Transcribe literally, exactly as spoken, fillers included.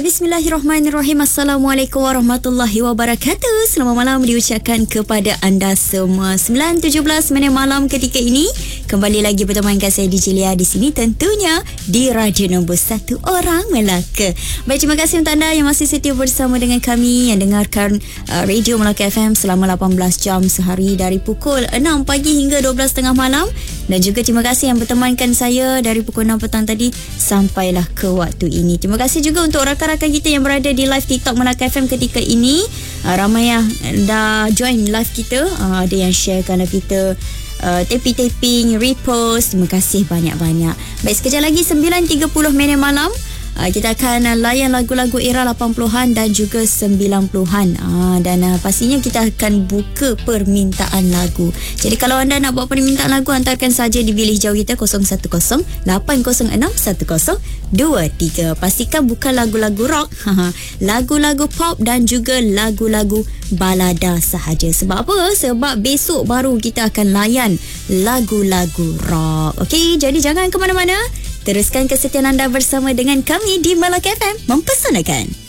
Bismillahirrahmanirrahim. Assalamualaikum warahmatullahi wabarakatuh. Selamat malam diucapkan kepada anda semua. sembilan tujuh belas minit malam ketika ini. Kembali lagi bertemankan saya D J Lia di sini, tentunya di Radio Nombor satu Orang Melaka. Baik, terima kasih untuk anda yang masih setia bersama dengan kami, yang dengarkan uh, Radio Melaka F M selama lapan belas jam sehari dari pukul enam pagi hingga dua belas tiga puluh malam. Dan juga terima kasih yang bertemankan saya dari pukul enam petang tadi sampailah ke waktu ini. Terima kasih juga untuk rakan-rakan kita yang berada di live TikTok Melaka F M ketika ini. Uh, ramai yang dah join live kita. Uh, ada yang sharekan live kita, Uh, taping-taping, repost. Terima kasih banyak-banyak. Baik, sekejap lagi sembilan tiga puluh minit malam, uh, kita akan uh, layan lagu-lagu era lapan puluhan dan juga sembilan puluhan. uh, Dan uh, pastinya kita akan buka permintaan lagu. Jadi kalau anda nak buat permintaan lagu, hantarkan saja di bilik jauh kita kosong satu kosong lapan kosong enam satu kosong dua tiga. Pastikan bukan lagu-lagu rock, lagu-lagu pop dan juga lagu-lagu balada sahaja. Sebab apa? Sebab besok baru kita akan layan lagu-lagu rock. Okey, jadi jangan ke mana-mana. Teruskan kesetiaan anda bersama dengan kami di Melaka F M, mempesonakan.